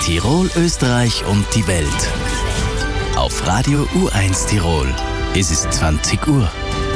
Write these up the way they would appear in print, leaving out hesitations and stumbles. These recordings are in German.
Tirol, Österreich und die Welt. Auf Radio U1 Tirol. Es ist 20 Uhr.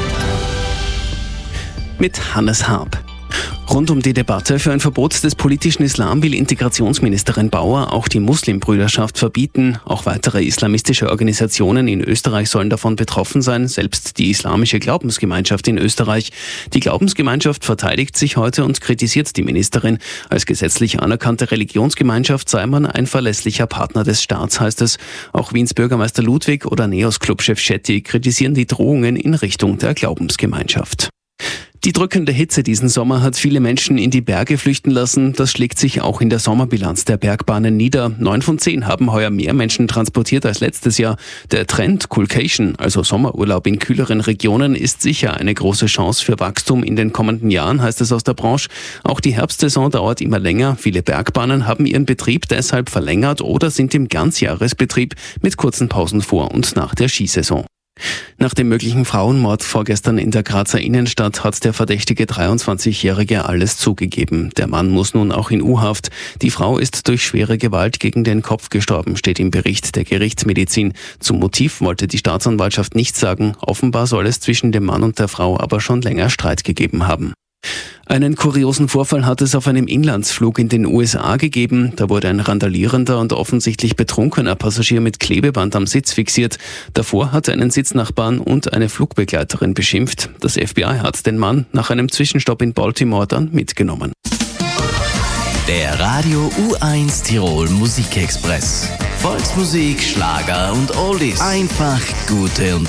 Mit Hannes Haab. Rund um die Debatte für ein Verbot des politischen Islam will Integrationsministerin Bauer auch die Muslimbrüderschaft verbieten. Auch weitere islamistische Organisationen in Österreich sollen davon betroffen sein, selbst die islamische Glaubensgemeinschaft in Österreich. Die Glaubensgemeinschaft verteidigt sich heute und kritisiert die Ministerin. Als gesetzlich anerkannte Religionsgemeinschaft sei man ein verlässlicher Partner des Staats, heißt es. Auch Wiens Bürgermeister Ludwig oder Neos-Clubchef Schetti kritisieren die Drohungen in Richtung der Glaubensgemeinschaft. Die drückende Hitze diesen Sommer hat viele Menschen in die Berge flüchten lassen. Das schlägt sich auch in der Sommerbilanz der Bergbahnen nieder. 9 von 10 haben heuer mehr Menschen transportiert als letztes Jahr. Der Trend Coolcation, also Sommerurlaub in kühleren Regionen, ist sicher eine große Chance für Wachstum in den kommenden Jahren, heißt es aus der Branche. Auch die Herbstsaison dauert immer länger. Viele Bergbahnen haben ihren Betrieb deshalb verlängert oder sind im Ganzjahresbetrieb mit kurzen Pausen vor und nach der Skisaison. Nach dem möglichen Frauenmord vorgestern in der Grazer Innenstadt hat der verdächtige 23-Jährige alles zugegeben. Der Mann muss nun auch in U-Haft. Die Frau ist durch schwere Gewalt gegen den Kopf gestorben, steht im Bericht der Gerichtsmedizin. Zum Motiv wollte die Staatsanwaltschaft nichts sagen. Offenbar soll es zwischen dem Mann und der Frau aber schon länger Streit gegeben haben. Einen kuriosen Vorfall hat es auf einem Inlandsflug in den USA gegeben. Da wurde ein randalierender und offensichtlich betrunkener Passagier mit Klebeband am Sitz fixiert. Davor hat er einen Sitznachbarn und eine Flugbegleiterin beschimpft. Das FBI hat den Mann nach einem Zwischenstopp in Baltimore dann mitgenommen. Der Radio U1 Tirol Musikexpress. Volksmusik, Schlager und Oldies. Einfach gute und